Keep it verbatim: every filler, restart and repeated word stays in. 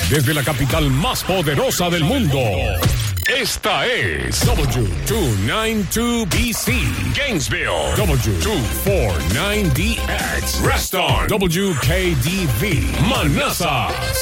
desde la capital más poderosa del mundo. Esta es W doscientos noventa y dos B C, Gainesville. W doscientos cuarenta y nueve D X, Reston. W K D V, Manassas.